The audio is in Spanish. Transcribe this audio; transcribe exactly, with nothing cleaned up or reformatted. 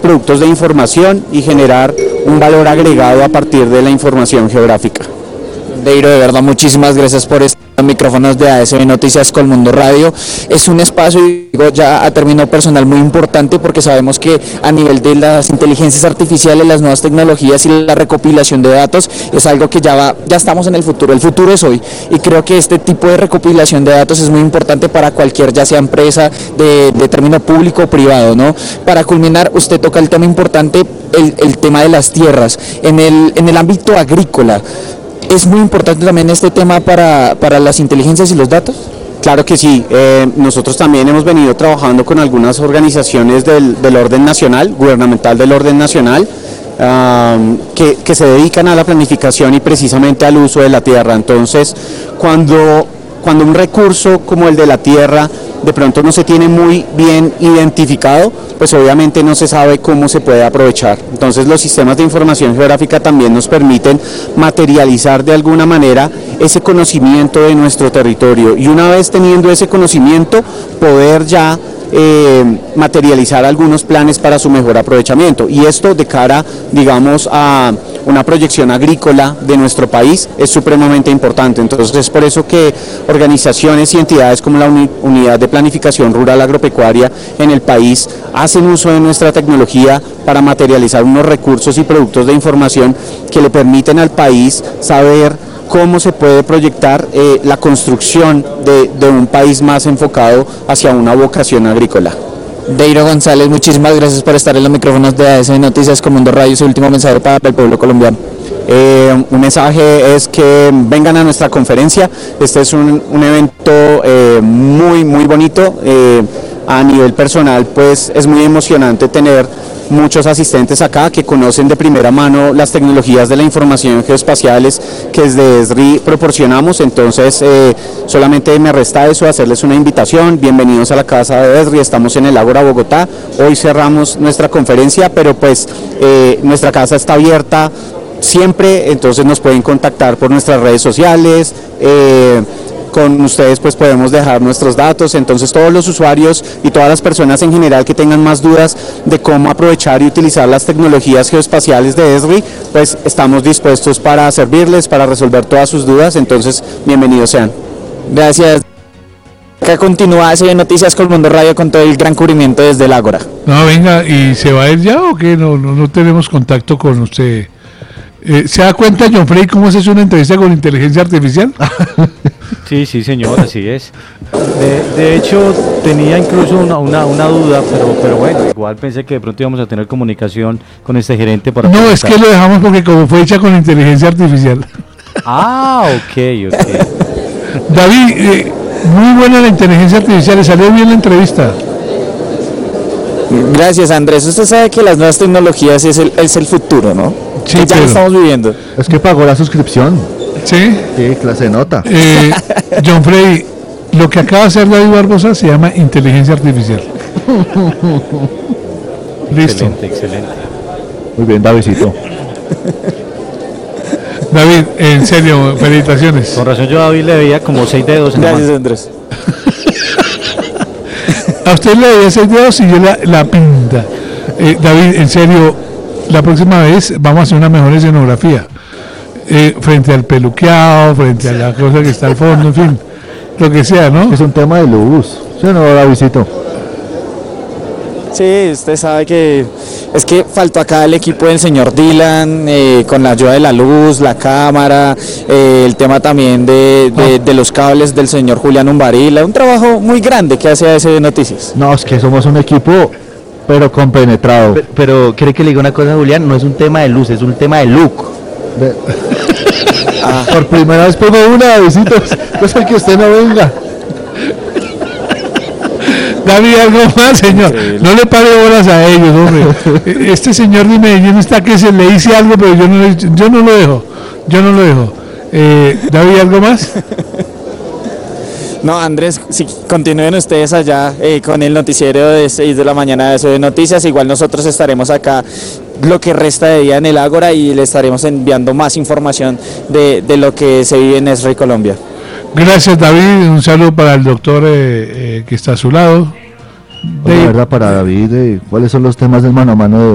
productos de información y generar un valor agregado a partir de la información geográfica. Deiro, de verdad, muchísimas gracias por estar en los micrófonos de A S B Noticias Colmundo Radio. Es un espacio, digo, ya a término personal muy importante, porque sabemos que a nivel de las inteligencias artificiales, las nuevas tecnologías y la recopilación de datos es algo que ya va, ya estamos en el futuro, el futuro es hoy, y creo que este tipo de recopilación de datos es muy importante para cualquier, ya sea empresa de, de término público o privado, ¿no? Para culminar, usted toca el tema importante, el, el tema de las tierras, en el, en el ámbito agrícola. ¿Es muy importante también este tema para, para las inteligencias y los datos? Claro que sí, eh, nosotros también hemos venido trabajando con algunas organizaciones del, del orden nacional, gubernamental del orden nacional, um, que, que se dedican a la planificación y precisamente al uso de la tierra. Entonces, cuando, cuando un recurso como el de la tierra de pronto no se tiene muy bien identificado, pues obviamente no se sabe cómo se puede aprovechar. Entonces los sistemas de información geográfica también nos permiten materializar de alguna manera ese conocimiento de nuestro territorio, y una vez teniendo ese conocimiento, poder ya eh, materializar algunos planes para su mejor aprovechamiento, y esto de cara, digamos, a una proyección agrícola de nuestro país es supremamente importante. Entonces es por eso que organizaciones y entidades como la Uni- Unidad de Planificación Rural Agropecuaria en el país hacen uso de nuestra tecnología para materializar unos recursos y productos de información que le permiten al país saber cómo se puede proyectar eh, la construcción de, de un país más enfocado hacia una vocación agrícola. Deiro González, muchísimas gracias por estar en los micrófonos de A S B Noticias Colmundo Radio. Su último mensaje para el pueblo colombiano. Eh, un mensaje es que vengan a nuestra conferencia. Este es un, un evento eh, muy muy bonito. Eh, a nivel personal, pues es muy emocionante tener muchos asistentes acá que conocen de primera mano las tecnologías de la información geoespaciales que desde ESRI proporcionamos. Entonces eh, solamente me resta eso, hacerles una invitación. Bienvenidos a la casa de ESRI, estamos en el Ágora Bogotá. Hoy cerramos nuestra conferencia, pero pues eh, nuestra casa está abierta siempre, entonces nos pueden contactar por nuestras redes sociales. eh, Con ustedes pues podemos dejar nuestros datos. Entonces todos los usuarios y todas las personas en general que tengan más dudas de cómo aprovechar y utilizar las tecnologías geoespaciales de ESRI, pues estamos dispuestos para servirles, para resolver todas sus dudas. Entonces bienvenidos sean. Gracias. Acá continúa A S B Noticias Colmundo Radio con todo el gran cubrimiento desde el Ágora. No, venga, ¿y se va a ir ya o qué? No, no, no tenemos contacto con usted. Eh, ¿Se da cuenta, John Frey, cómo se hace una entrevista con inteligencia artificial? Sí, sí, señor, así es. De, de hecho, tenía incluso una, una, una duda, pero, pero bueno, igual pensé que de pronto íbamos a tener comunicación con este gerente para... No, es que lo dejamos porque como fue hecha con inteligencia artificial. Ah, ok, ok. David, eh, muy buena la inteligencia artificial, le salió bien la entrevista. Gracias, Andrés. Usted sabe que las nuevas tecnologías es el, es el futuro, ¿no? Sí, que ya pero... lo estamos viviendo. Es que pagó la suscripción. Sí. Sí, clase de nota. Eh, John Frey, lo que acaba de hacer David Barbosa se llama inteligencia artificial. Listo. Excelente, excelente. Muy bien, Davidcito. David, en serio, felicitaciones. Con razón yo a David le veía como seis dedos en la Gracias, mano. Andrés. A usted le veía seis dedos y yo la, la pinta. Eh, David, en serio, la próxima vez vamos a hacer una mejor escenografía. Eh, frente al peluqueado, frente a la cosa que está al fondo, en fin, lo que sea, ¿no? Es un tema de luz. ¿Sí o no, Davidcito? Sí, usted sabe que es que faltó acá el equipo del señor Dylan, eh, con la ayuda de la luz, la cámara, eh, el tema también de, de, de los cables del señor Julián Umbarila, un trabajo muy grande que hace A S B Noticias. No, es que somos un equipo, pero compenetrado. Pero, pero ¿quiere que le diga una cosa, Julián? No es un tema de luz, es un tema de look. De... ah, por primera vez pongo una, Davidcito, cosa que usted no venga. David, algo más, señor. No le pare bolas a ellos, hombre. Este señor de Medellín está que se le dice algo, pero yo no, le, yo no lo dejo. Yo no lo dejo. Eh, David, ¿algo más? No, Andrés, si continúen ustedes allá eh, con el noticiero de seis de la mañana de A S B Noticias, igual nosotros estaremos acá lo que resta de día en el Ágora y le estaremos enviando más información de, de lo que se vive en ESRI Colombia. Gracias, David. Un saludo para el doctor eh, eh, que está a su lado. De verdad, para David, eh, ¿cuáles son los temas del mano a mano de